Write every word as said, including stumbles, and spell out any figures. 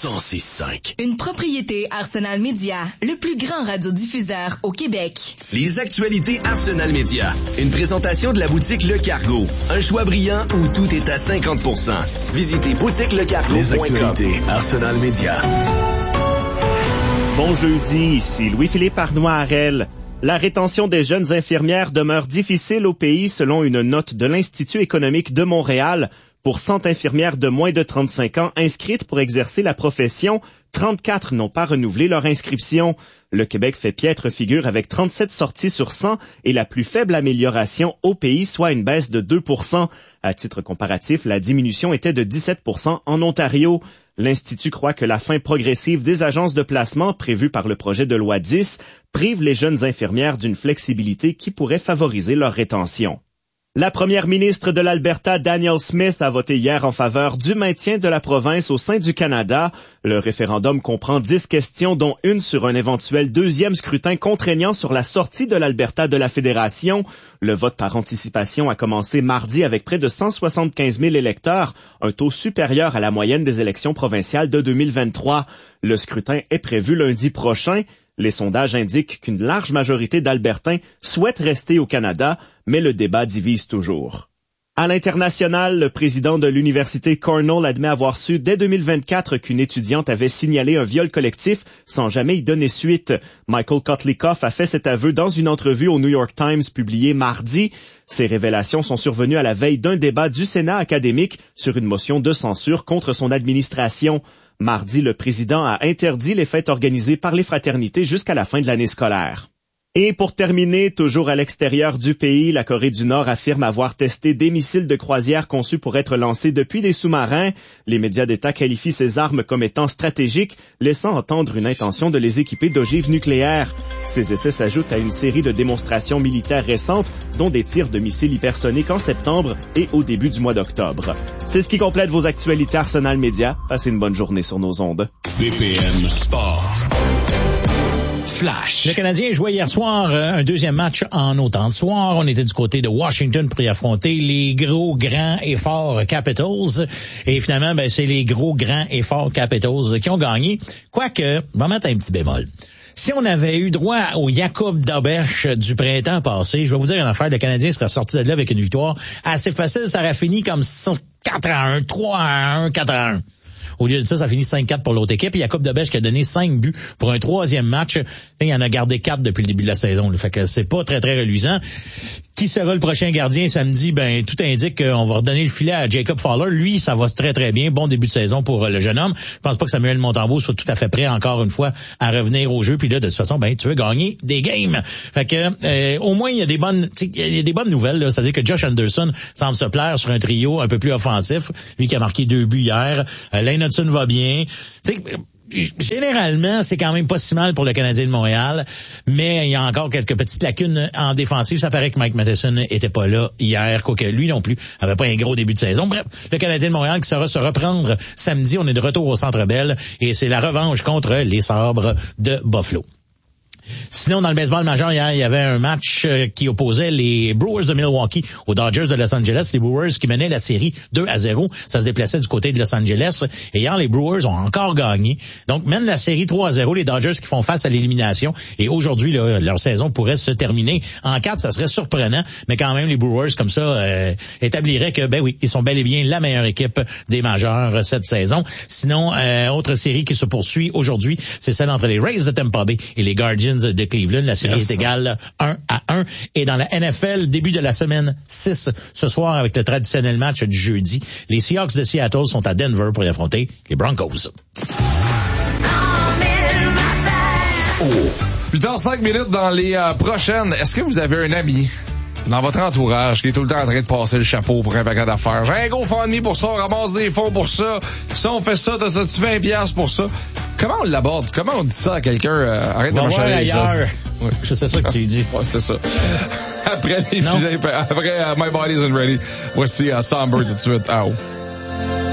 cent six cinq. Une propriété Arsenal Média, le plus grand radiodiffuseur au Québec. Les actualités Arsenal Média. Une présentation de la boutique Le Cargo. Un choix brillant où tout est à cinquante pour cent. Visitez boutique le cargo point com. Les actualités Arsenal Média. Bon jeudi, ici Louis-Philippe Arnois-Harel. La rétention des jeunes infirmières demeure difficile au pays selon une note de l'Institut économique de Montréal. Pour cent infirmières de moins de trente-cinq ans inscrites pour exercer la profession, trente-quatre n'ont pas renouvelé leur inscription. Le Québec fait piètre figure avec trente-sept sorties sur cent et la plus faible amélioration au pays, soit une baisse de deux pour cent. À titre comparatif, la diminution était de dix-sept pour cent en Ontario. L'Institut croit que la fin progressive des agences de placement prévue par le projet de loi dix prive les jeunes infirmières d'une flexibilité qui pourrait favoriser leur rétention. La première ministre de l'Alberta, Danielle Smith, a voté hier en faveur du maintien de la province au sein du Canada. Le référendum comprend dix questions, dont une sur un éventuel deuxième scrutin contraignant sur la sortie de l'Alberta de la Fédération. Le vote par anticipation a commencé mardi avec près de cent soixante-quinze mille électeurs, un taux supérieur à la moyenne des élections provinciales de deux mille vingt-trois. Le scrutin est prévu lundi prochain. Les sondages indiquent qu'une large majorité d'Albertains souhaitent rester au Canada, mais le débat divise toujours. À l'international, le président de l'université Cornell admet avoir su dès deux mille vingt-quatre qu'une étudiante avait signalé un viol collectif sans jamais y donner suite. Michael Kotlikoff a fait cet aveu dans une entrevue au New York Times publiée mardi. Ces révélations sont survenues à la veille d'un débat du Sénat académique sur une motion de censure contre son administration. Mardi, le président a interdit les fêtes organisées par les fraternités jusqu'à la fin de l'année scolaire. Et pour terminer, toujours à l'extérieur du pays, la Corée du Nord affirme avoir testé des missiles de croisière conçus pour être lancés depuis des sous-marins. Les médias d'État qualifient ces armes comme étant stratégiques, laissant entendre une intention de les équiper d'ogives nucléaires. Ces essais s'ajoutent à une série de démonstrations militaires récentes, dont des tirs de missiles hypersoniques en septembre et au début du mois d'octobre. C'est ce qui complète vos actualités Arsenal Média. Passez une bonne journée sur nos ondes. B P M Sport. Flash. Le Canadien jouait hier soir un deuxième match en autant de soir. On était du côté de Washington pour y affronter les gros, grands et forts Capitals. Et finalement, ben, c'est les gros, grands et forts Capitals qui ont gagné. Quoique, on va mettre un petit bémol. Si on avait eu droit au Jakub Dobeš du printemps passé, je vais vous dire une affaire, le Canadien serait sorti de là avec une victoire assez facile. Ça aurait fini comme quatre à un, trois à un, quatre à un. Au lieu de ça, ça finit cinq quatre pour l'autre équipe. Et Jakub Dobeš qui a donné cinq buts pour un troisième match. Il en a gardé quatre depuis le début de la saison. Là. Fait que c'est pas très, très reluisant. Qui sera le prochain gardien samedi? Ben, tout indique qu'on va redonner le filet à Jacob Fowler. Lui, ça va très, très bien. Bon début de saison pour le jeune homme. Je pense pas que Samuel Montembeault soit tout à fait prêt encore une fois à revenir au jeu. Puis là, de toute façon, ben, tu veux gagner des games. Fait que, euh, au moins, il y a des bonnes, il y a des bonnes nouvelles, là. C'est-à-dire que Josh Anderson semble se plaire sur un trio un peu plus offensif. Lui qui a marqué deux buts hier. Euh, Lane Hudson va bien. Tu sais, généralement, c'est quand même pas si mal pour le Canadien de Montréal, mais il y a encore quelques petites lacunes en défensive. Ça paraît que Mike Matheson était pas là hier, quoique lui non plus avait pas un gros début de saison. Bref, le Canadien de Montréal qui saura se reprendre samedi. On est de retour au Centre Bell et c'est la revanche contre les Sabres de Buffalo. Sinon, dans le baseball majeur, hier, il y avait un match euh, qui opposait les Brewers de Milwaukee aux Dodgers de Los Angeles. Les Brewers qui menaient la série deux à zéro. Ça se déplaçait du côté de Los Angeles. Et hier, les Brewers ont encore gagné. Donc, mènent la série trois à zéro. Les Dodgers qui font face à l'élimination. Et aujourd'hui, là, leur saison pourrait se terminer en quatre. Ça serait surprenant. Mais quand même, les Brewers, comme ça, euh, établiraient que, ben oui, ils sont bel et bien la meilleure équipe des majeurs cette saison. Sinon, euh, autre série qui se poursuit aujourd'hui, c'est celle entre les Rays de Tampa Bay et les Guardians de Cleveland. La série yes. est égale un à un. Et dans la N F L, début de la semaine six, ce soir, avec le traditionnel match du jeudi, les Seahawks de Seattle sont à Denver pour y affronter les Broncos. Oh. huit heures cinq minutes dans les euh, prochaines. Est-ce que vous avez un ami dans votre entourage qui est tout le temps en train de passer le chapeau pour un paquet d'affaires? J'ai un GoFundMe pour ça, on ramasse des fonds pour ça. Si on fait ça, t'as ça, tu vingt piastres pour ça. Comment on l'aborde? Comment on dit ça à quelqu'un? Euh, arrête de marcher avec ça. Ouais. C'est ça que tu dis. Ouais, c'est ça. Après les filets, après uh, My Body's Ready, voici uh, Somber tout de suite. Ah, oh.